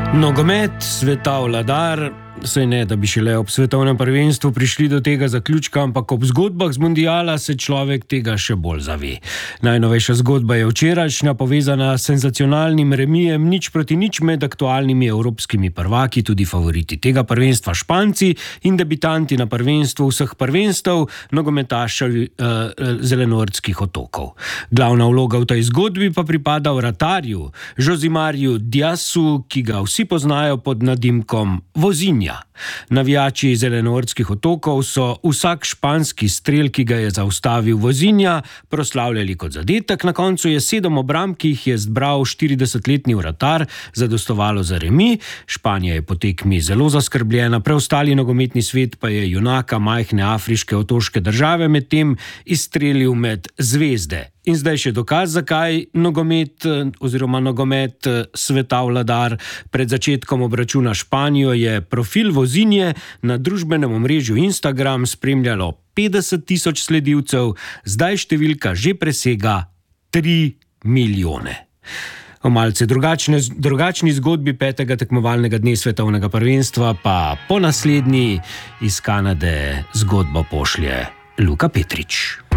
Nogomet, sveta vladar, saj ne, da bi šele ob svetovnem prvenstvu prišli do tega zaključka, ampak ob zgodbah z mundiala se človek tega še bolj zave. Najnovejša zgodba je včerajšnja, povezana s senzacionalnim remijem 0-0 med aktualnimi evropskimi prvaki, tudi favoriti tega prvenstva Španci in debitanti na prvenstvu vseh prvenstev, nogometaši Zelenortskih otokov. Glavna vloga v tej zgodbi pa pripada vratarju Josimarju Diasu, ki ga vsi poznajo pod nadimkom Vozinja. Navijači Zelenortskih otokov so vsak španski strel, ki ga je zaustavil Vozinja, proslavljali kot zadetek. Na koncu je 7 obramb, ki jih je zbral 40-letni vratar, zadostovalo za remi. Španija je po tekmi zelo zaskrbljena, preostali nogometni svet pa je junaka majhne afriške otoške države medtem izstrelil med zvezde. In zdaj še dokaz, zakaj nogomet sveta vladar. Pred začetkom obračuna Španijo je profil Vozinje na družbenem omrežju Instagram spremljalo 50 000 sledilcev, zdaj številka že presega 3 milijone. O malce drugačni zgodbi 5. tekmovalnega dne svetovnega prvenstva pa po naslednji iz Kanade zgodbo pošlje Luka Petrič.